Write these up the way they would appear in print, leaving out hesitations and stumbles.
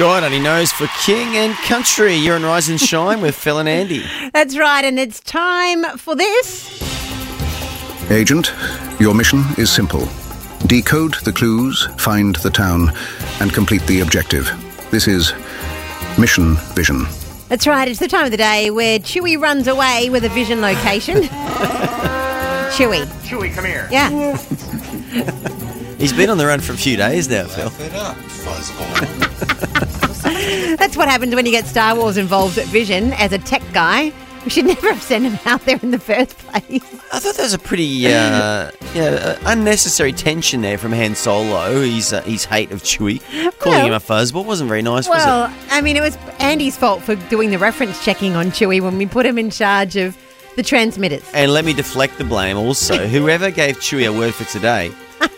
God only knows for King and Country. You're on Rise and Shine with Phil and Andy. That's right, and it's time for this. Agent, your mission is simple. Decode the clues, find the town, and complete the objective. This is Mission Vision. That's right, it's the time of the day where Chewie runs away with a vision location. Chewie, come here. Yeah. He's been on the run for a few days now, Phil. It up, fuzzball. That's what happens when you get Star Wars involved at Vision as a tech guy. We should never have sent him out there in the first place. I thought there was a pretty unnecessary tension there from Han Solo. His hate of Chewie, calling him a fuzzball wasn't very nice, was it? I mean, it was Andy's fault for doing the reference checking on Chewie when we put him in charge of the transmitters. And let me deflect the blame also. Whoever gave Chewie a word for today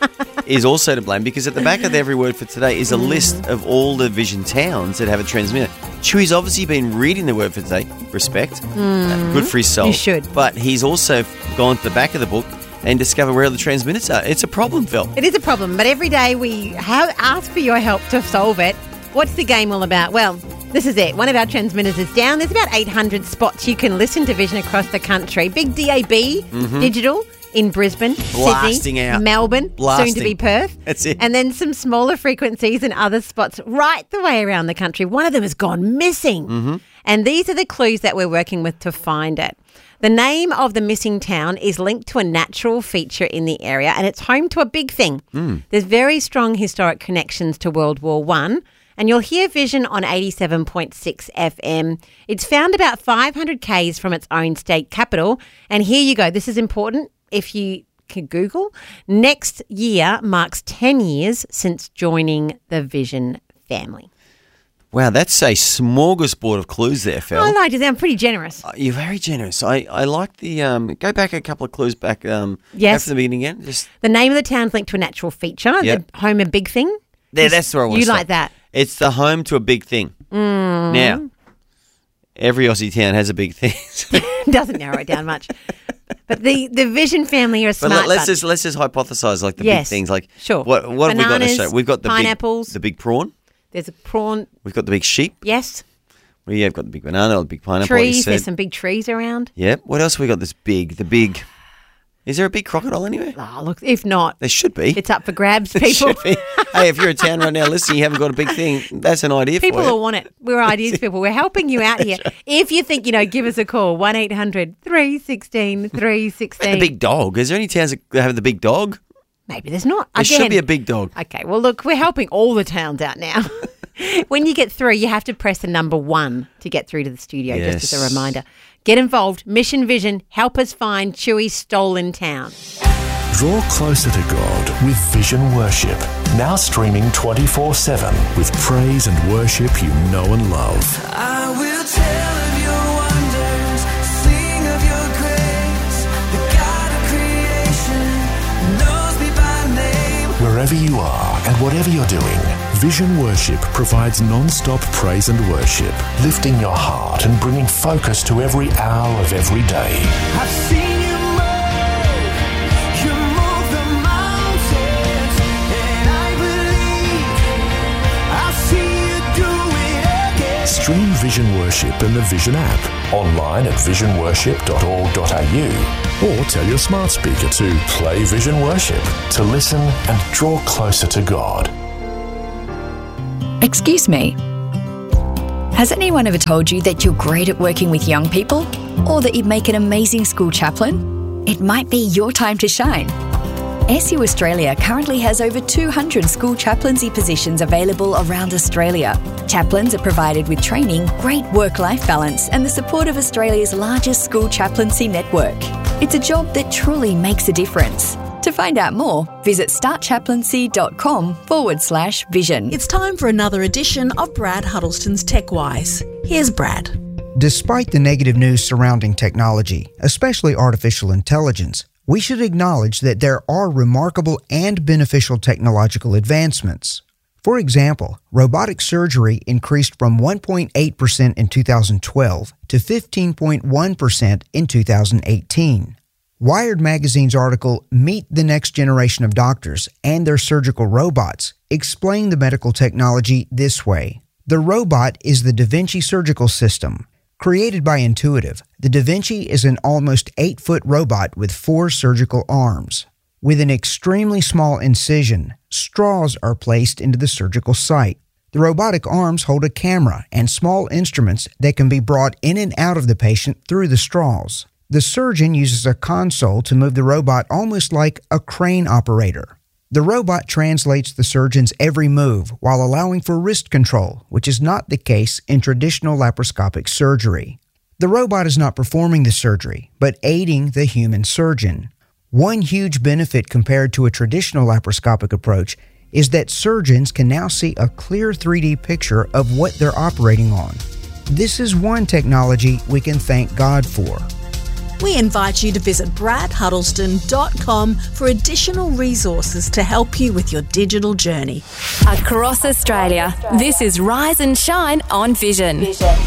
is also to blame, because at the back of every word for today is a list of all the Vision towns that have a transmitter. Chewie's obviously been reading the word for today. Respect. Good for his soul. You should. But he's also gone to the back of the book and discovered where all the transmitters are. It's a problem, Phil. It is a problem, but every day we ask for your help to solve it. What's the game all about? Well, this is it. One of our transmitters is down. There's about 800 spots you can listen to Vision across the country. Big DAB, digital, in Brisbane, Blasting Sydney, out. Melbourne, Blasting. soon to be Perth. That's it. And then some smaller frequencies in other spots right the way around the country. One of them has gone missing. And these are the clues that we're working with to find it. The name of the missing town is linked to a natural feature in the area, and it's home to a big thing. There's very strong historic connections to World War I. And you'll hear Vision on 87.6 FM. It's found about 500 k's from its own state capital. And here you go. This is important. If you can Google, next year marks 10 years since joining the Vision family. Wow, that's a smorgasbord of clues there, Phil. I like it. I'm pretty generous. You're very generous. I like the... go back a couple of clues back. Yes. Go from the beginning again. Just The name of the town's linked to a natural feature. Yep. The home a big thing. there. That's where I want to You stop. like that. It's the home to a big thing. Now, every Aussie town has a big thing. Doesn't narrow it down much. But the Vision family are a But smart let's bunch. just hypothesize like the Yes, big things. Like sure. What have we got to Bananas, show? We've got the pineapples. the big prawn. There's a prawn. We've got the big sheep. Yes. We have got the big banana, the big pineapple. like you Trees. said. There's some big trees around. Yep. What else have we got? The big. Is there a big crocodile anywhere? Oh, look, if not, There should be. it's up for grabs, There people. should be. Hey, if you're a town right now listening, you haven't got a big thing, that's an idea People for you. will want it. We're ideas people. We're helping you out here. If you think, give us a call, 1-800-316-316. The big dog. Is there any towns that have the big dog? Maybe there's not. There should be a big dog. Okay, well, look, we're helping all the towns out now. When you get through, you have to press the number 1 to get through to the studio, just as a Yes. reminder. Get involved. Mission Vision, help us find Chewie's stolen town. Draw closer to God with Vision Worship. Now streaming 24/7 with praise and worship you know and love. I will tell of your wonders, sing of your grace. The God of creation knows me by name. Wherever you are and whatever you're doing, Vision Worship provides non-stop praise and worship, lifting your heart and bringing focus to every hour of every day. I've seen you move the mountains, and I believe I'll see you do it again. Stream Vision Worship in the Vision app, online at visionworship.org.au, or tell your smart speaker to play Vision Worship to listen and draw closer to God. Excuse me. Has anyone ever told you that you're great at working with young people? Or that you'd make an amazing school chaplain? It might be your time to shine. SU Australia currently has over 200 school chaplaincy positions available around Australia. Chaplains are provided with training, great work-life balance, and the support of Australia's largest school chaplaincy network. It's a job that truly makes a difference. To find out more, visit startchaplaincy.com/vision. It's time for another edition of Brad Huddleston's TechWise. Here's Brad. Despite the negative news surrounding technology, especially artificial intelligence, we should acknowledge that there are remarkable and beneficial technological advancements. For example, robotic surgery increased from 1.8% in 2012 to 15.1% in 2018. Wired Magazine's article, Meet the Next Generation of Doctors and Their Surgical Robots, explained the medical technology this way. The robot is the Da Vinci surgical system. Created by Intuitive, the Da Vinci is an almost 8-foot robot with 4 surgical arms. With an extremely small incision, straws are placed into the surgical site. The robotic arms hold a camera and small instruments that can be brought in and out of the patient through the straws. The surgeon uses a console to move the robot almost like a crane operator. The robot translates the surgeon's every move while allowing for wrist control, which is not the case in traditional laparoscopic surgery. The robot is not performing the surgery, but aiding the human surgeon. One huge benefit compared to a traditional laparoscopic approach is that surgeons can now see a clear 3D picture of what they're operating on. This is one technology we can thank God for. We invite you to visit bradhuddleston.com for additional resources to help you with your digital journey. Across Australia, this is Rise and Shine on Vision.